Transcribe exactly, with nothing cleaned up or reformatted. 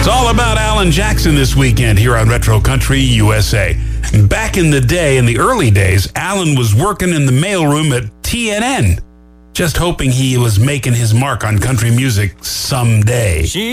It's all about Alan Jackson this weekend here on Retro Country U S A. Back in the day, in the early days, Alan was working in the mailroom at T N N, just hoping he was making his mark on country music someday.